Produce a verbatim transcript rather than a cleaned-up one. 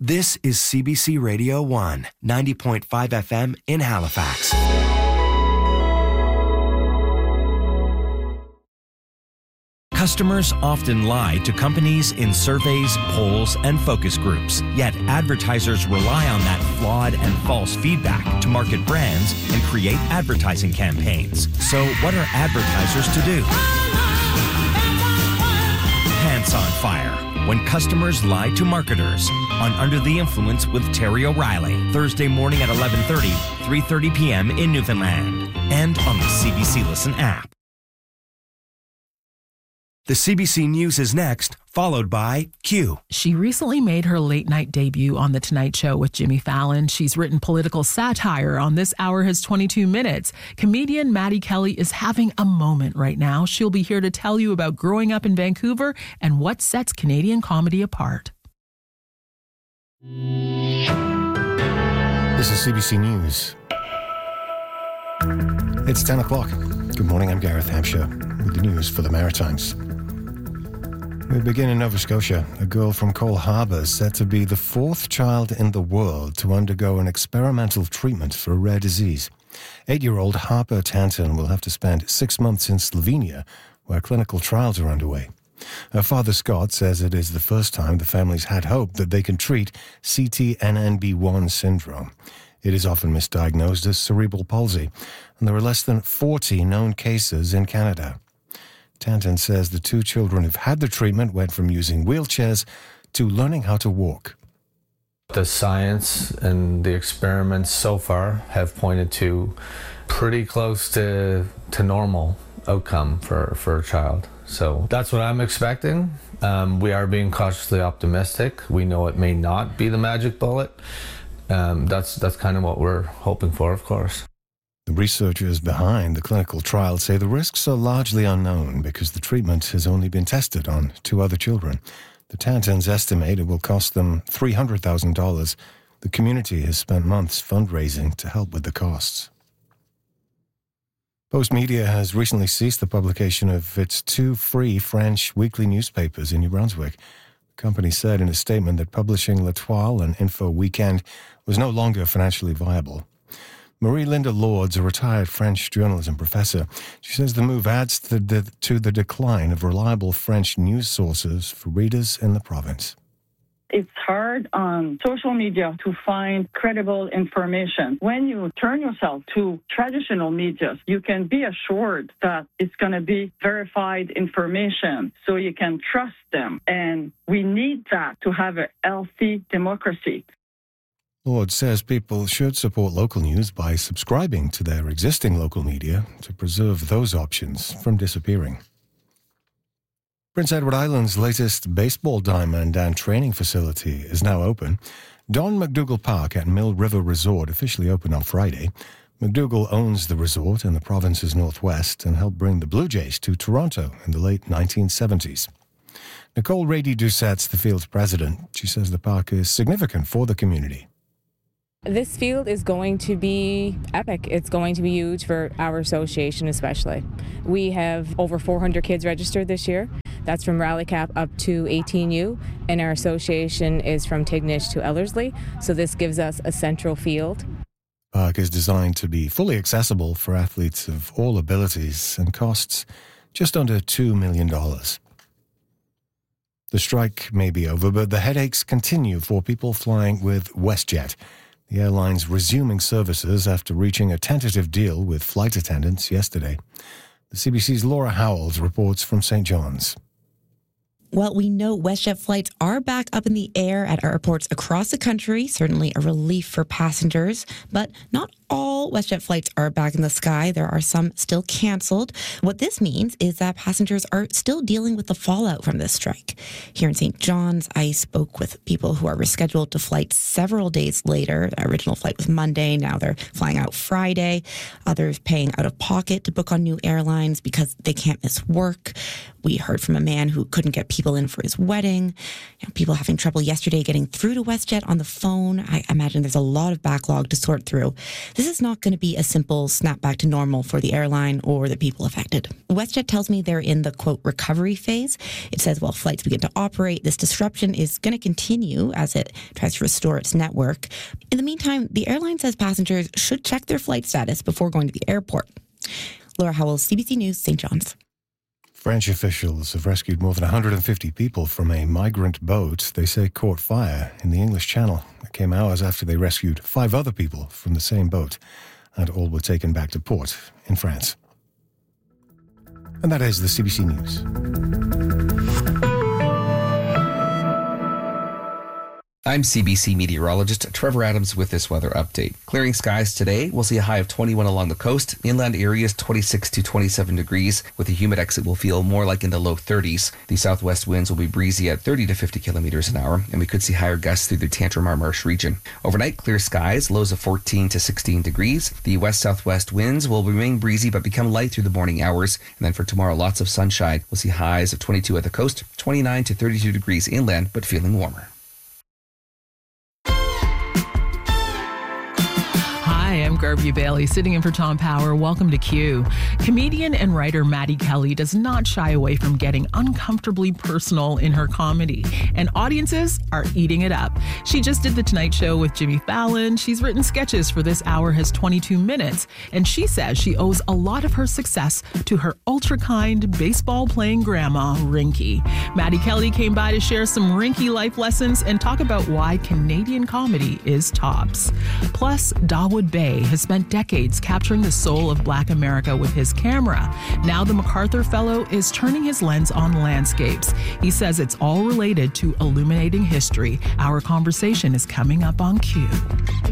This is C B C Radio one, ninety point five F M in Halifax. Customers often lie to companies in surveys, polls, and focus groups. Yet advertisers rely on that flawed and false feedback to market brands and create advertising campaigns. So what are advertisers to do? Pants on Fire. When customers lie to marketers on Under the Influence with Terry O'Reilly. Thursday morning at eleven thirty, three thirty p.m. in Newfoundland. And on the C B C Listen app. The C B C News is next, followed by Q. She recently made her late-night debut on The Tonight Show with Jimmy Fallon. She's written political satire on This Hour Has twenty-two minutes. Comedian Maddie Kelly is having a moment right now. She'll be here to tell you about growing up in Vancouver and what sets Canadian comedy apart. This is C B C News. It's ten o'clock. Good morning, I'm Gareth Hampshire with the news for the Maritimes. We begin in Nova Scotia. A girl from Cole Harbour is said to be the fourth child in the world to undergo an experimental treatment for a rare disease. Eight-year-old Harper Tanton will have to spend six months in Slovenia, where clinical trials are underway. Her father, Scott, says it is the first time the family's had hope that they can treat C T N N B one syndrome. It is often misdiagnosed as cerebral palsy, and there are less than forty known cases in Canada. Tanton says the two children who've had the treatment went from using wheelchairs to learning how to walk. The science and the experiments so far have pointed to pretty close to to normal outcome for, for a child. So that's what I'm expecting. Um, we are being cautiously optimistic. We know it may not be the magic bullet. Um, that's that's kind of what we're hoping for, of course. The researchers behind the clinical trial say the risks are largely unknown because the treatment has only been tested on two other children. The Tantons estimate it will cost them three hundred thousand dollars. The community has spent months fundraising to help with the costs. Post Media has recently ceased the publication of its two free French weekly newspapers in New Brunswick. The company said in a statement that publishing L'Etoile and Info Weekend was no longer financially viable. Marie-Linda Lords, a retired French journalism professor, she says the move adds to the, to the decline of reliable French news sources for readers in the province. It's hard on social media to find credible information. When you turn yourself to traditional media, you can be assured that it's going to be verified information, so you can trust them. And we need that to have a healthy democracy. Lord says people should support local news by subscribing to their existing local media to preserve those options from disappearing. Prince Edward Island's latest baseball diamond and training facility is now open. Don McDougall Park at Mill River Resort officially opened on Friday. McDougall owns the resort in the province's northwest and helped bring the Blue Jays to Toronto in the late nineteen seventies. Nicole Rady-Doucette's the field's president. She says the park is significant for the community. This field is going to be epic. It's going to be huge for our association especially. We have over four hundred kids registered this year. That's from Rally Cap up to eighteen U, and our association is from Tignish to Ellerslie, so this gives us a central field. The park is designed to be fully accessible for athletes of all abilities and costs just under two million dollars. The strike may be over, but the headaches continue for people flying with WestJet. The airline's resuming services after reaching a tentative deal with flight attendants yesterday. The C B C's Laura Howells reports from Saint John's. Well, we know WestJet flights are back up in the air at airports across the country, certainly a relief for passengers, but not all WestJet flights are back in the sky. There are some still canceled. What this means is that passengers are still dealing with the fallout from this strike. Here in Saint John's, I spoke with people who are rescheduled to flight several days later. The original flight was Monday. Now they're flying out Friday. Others paying out of pocket to book on new airlines because they can't miss work. We heard from a man who couldn't get people in for his wedding. You know, people having trouble yesterday getting through to WestJet on the phone. I imagine there's a lot of backlog to sort through. This this is not going to be a simple snap back to normal for the airline or the people affected. WestJet tells me they're in the, quote, recovery phase. It says while flights begin to operate, this disruption is going to continue as it tries to restore its network. In the meantime, the airline says passengers should check their flight status before going to the airport. Laura Howell, C B C News, Saint John's. French officials have rescued more than one hundred fifty people from a migrant boat they say caught fire in the English Channel. It came hours after they rescued five other people from the same boat, and all were taken back to port in France. And that is the C B C News. I'm C B C meteorologist Trevor Adams with this weather update. Clearing skies today. We'll see a high of twenty-one along the coast. Inland areas twenty-six to twenty-seven degrees. With a humid exit, will feel more like in the low thirties. The southwest winds will be breezy at thirty to fifty kilometers an hour, and we could see higher gusts through the Tantramar Marsh region. Overnight, clear skies, lows of fourteen to sixteen degrees. The west-southwest winds will remain breezy but become light through the morning hours. And then for tomorrow, lots of sunshine. We'll see highs of twenty-two at the coast, twenty-nine to thirty-two degrees inland, but feeling warmer. Hi, I'm Garvey Bailey, sitting in for Tom Power. Welcome to Q. Comedian and writer Maddie Kelly does not shy away from getting uncomfortably personal in her comedy, and audiences are eating it up. She just did The Tonight Show with Jimmy Fallon. She's written sketches for This Hour Has twenty-two minutes, and she says she owes a lot of her success to her ultra-kind, baseball-playing grandma, Rinky. Maddie Kelly came by to share some Rinky life lessons and talk about why Canadian comedy is tops. Plus, Dawood Bey has spent decades capturing the soul of Black America with his camera. Now the MacArthur Fellow is turning his lens on landscapes. He says it's all related to illuminating history. Our conversation is coming up on Q.